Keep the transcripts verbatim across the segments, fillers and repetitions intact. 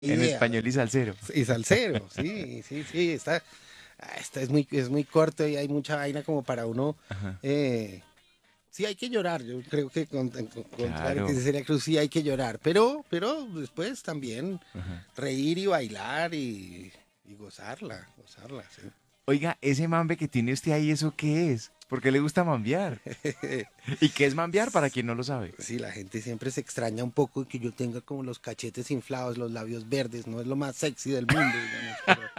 En idea. español y salsero. Y salsero, sí, sí, sí, está, ah, está es muy, es muy corto y hay mucha vaina como para uno. Ajá. eh, sí hay que llorar, yo creo que con, con- contrario que Claro. dice Celia Cruz, sí hay que llorar, pero, pero después también Ajá. reír y bailar y, y gozarla, gozarla, sí. Oiga, ese mambe que tiene usted ahí, ¿eso qué es? ¿Por qué le gusta mambear? ¿Y qué es mambear para quien no lo sabe? Sí, la gente siempre se extraña un poco que yo tenga como los cachetes inflados, los labios verdes, no es lo más sexy del mundo, digamos, pero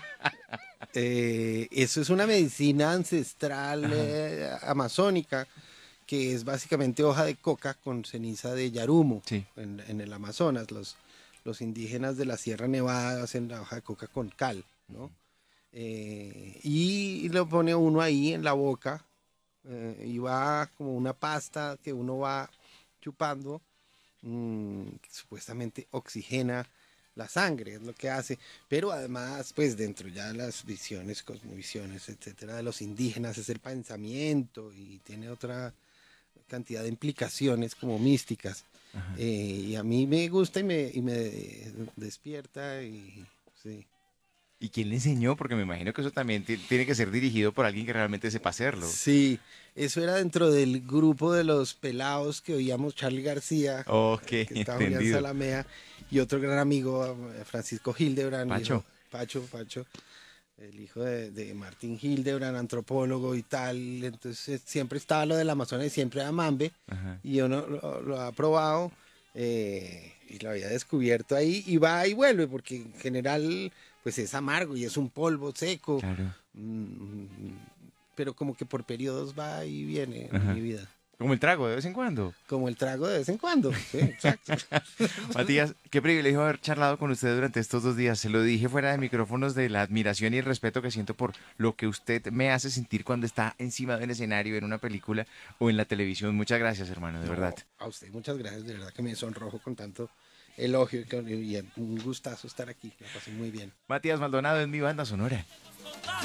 eh, eso es una medicina ancestral Ajá. eh, amazónica que es básicamente hoja de coca con ceniza de yarumo Sí. en, en el Amazonas. Los, los indígenas de la Sierra Nevada hacen la hoja de coca con cal, ¿no? Eh, y lo pone uno ahí en la boca eh, y va como una pasta que uno va chupando, mmm, que supuestamente oxigena la sangre, es lo que hace, pero además, pues dentro ya de las visiones, cosmovisiones, etcétera, de los indígenas es el pensamiento y tiene otra cantidad de implicaciones como místicas. Ajá. Eh, y a mí me gusta y me, y me despierta y sí. ¿Y quién le enseñó? Porque me imagino que eso también ti- tiene que ser dirigido por alguien que realmente sepa hacerlo. Sí, eso era dentro del grupo de los pelados que oíamos Charlie García, Ok, que estaba Julián entendido. Salamea y otro gran amigo, eh, Francisco Hildebrand, Pacho. hijo, Pacho, Pacho, el hijo de, de Martín Hildebrand, antropólogo y tal. Entonces siempre estaba lo del Amazonas y siempre era Mambe Ajá. y uno lo, lo ha probado eh, y lo había descubierto ahí y va y vuelve porque en general pues es amargo y es un polvo seco. Claro. Mm, pero como que por periodos va y viene en mi Ajá. vida. Como el trago de vez en cuando. Como el trago de vez en cuando. Sí, exacto. Matías, qué privilegio haber charlado con usted durante estos dos días. Se lo dije fuera de micrófonos de la admiración y el respeto que siento por lo que usted me hace sentir cuando está encima del escenario, en una película o en la televisión. Muchas gracias, hermano, de verdad. No, a usted muchas gracias. De verdad que me sonrojo con tanto elogio y, con- y un gustazo estar aquí. La pasé muy bien. Matías Maldonado es mi banda sonora.